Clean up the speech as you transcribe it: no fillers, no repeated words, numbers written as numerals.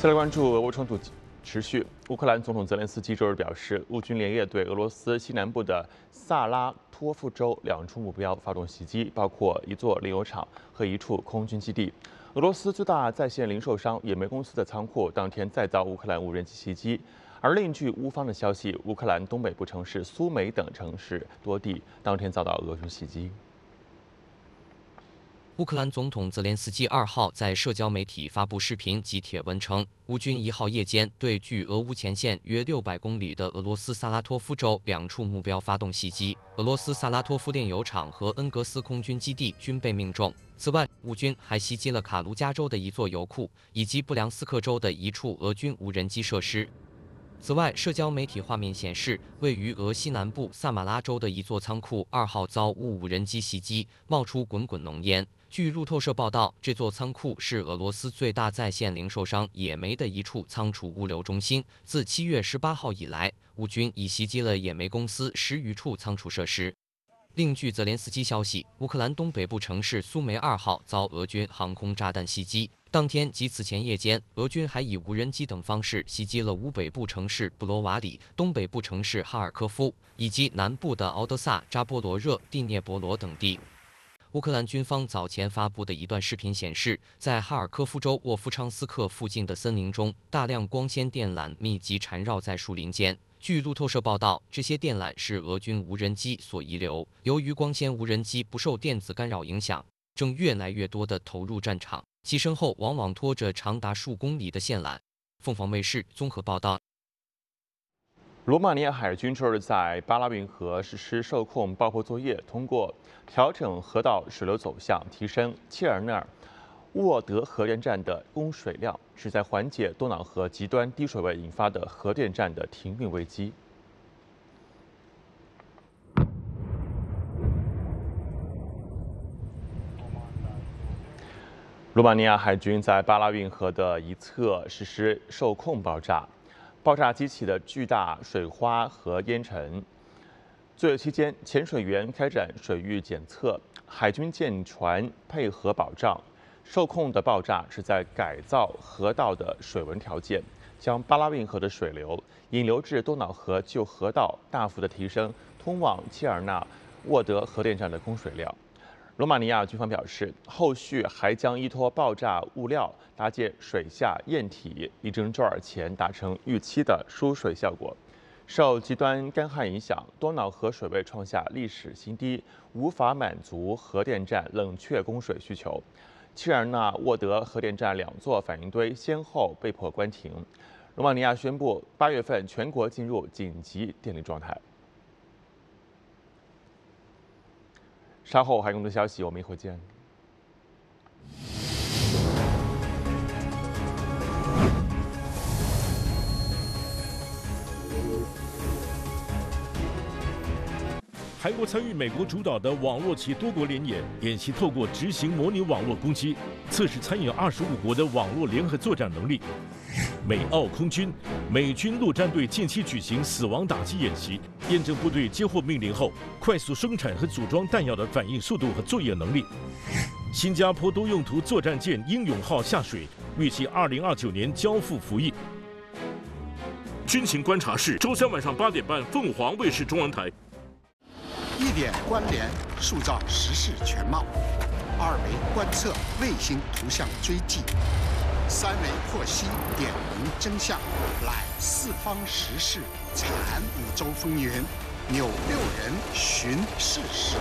再来关注俄乌冲突持续。乌克兰总统泽连斯基周日表示，乌军连夜对俄罗斯西南部的萨拉托夫州2处目标发动袭击，包括一座炼油厂和一处空军基地。俄罗斯最大在线零售商野莓公司的仓库当天再遭乌克兰无人机袭击。而另据乌方的消息，乌克兰东北部城市苏梅等城市多地当天遭到俄军袭击。 乌克兰总统泽连斯基2号在社交媒体发布视频及帖文称，乌军1号夜间对距俄乌前线约600公里的俄罗斯萨拉托夫州2处目标发动袭击，俄罗斯萨拉托夫炼油厂和恩格斯空军基地均被命中。此外，乌军还袭击了卡卢加州的一座油库，以及布良斯克州的一处俄军无人机设施。 此外，社交媒体画面显示，位于俄西南部萨马拉州的一座仓库2号遭乌无人机袭击，冒出滚滚浓烟。据路透社报道，这座仓库是俄罗斯最大在线零售商野莓的一处仓储物流中心。自7月18号以来，乌军已袭击了野莓公司10余处仓储设施。 另据泽连斯基消息，乌克兰东北部城市苏梅2号遭俄军航空炸弹袭击。当天及此前夜间，俄军还以无人机等方式袭击了乌北部城市布罗瓦里、东北部城市哈尔科夫以及南部的敖德萨、扎波罗热、第聂伯罗等地。 乌克兰军方早前发布的一段视频显示，在哈尔科夫州沃夫昌斯克附近的森林中，大量光纤电缆密集缠绕在树林间。据路透社报道，这些电缆是俄军无人机所遗留。由于光纤无人机不受电子干扰影响，正越来越多地投入战场，其身后往往拖着长达数公里的线缆。凤凰卫视综合报道。 罗马尼亚海军周日在巴拉运河实施受控爆破作业，通过调整河道水流走向，提升切尔纳沃德核电站的供水量，旨在缓解多瑙河极端低水位引发的核电站的停运危机。罗马尼亚海军在巴拉运河的一侧实施受控爆炸。 爆炸激起的巨大水花和烟尘。作业期间，潜水员开展水域检测，海军舰船配合保障。受控的爆炸旨在改造河道的水文条件，将巴拉运河的水流引流至多瑙河旧河道，大幅的提升通往切尔纳沃德核电站的供水量。 罗马尼亚军方表示，后续还将依托爆炸物料搭建水下堰体，力争周二前达成预期的输水效果。受极端干旱影响，多瑙河水位创下历史新低，无法满足核电站冷却供水需求。切尔纳沃德核电站2座反应堆先后被迫关停。罗马尼亚宣布8月份全国进入紧急电力状态。 稍后还有更多消息，我们一会儿见。 韩国参与美国主导的网络及多国联演习，透过执行模拟网络攻击，测试参与25国的网络联合作战能力。美澳空军、美军陆战队近期举行死亡打击演习，验证部队接获命令后快速生产和组装弹药的反应速度和作业能力。新加坡多用途作战舰英勇号下水，预计2029年交付服役。军情观察室，周3晚上8点半，凤凰卫视中文台。 1点关联，塑造时事全貌；2维观测，卫星图像追迹；3维获悉，点明真相。揽四方时事，产5洲风云，纽6人寻事实。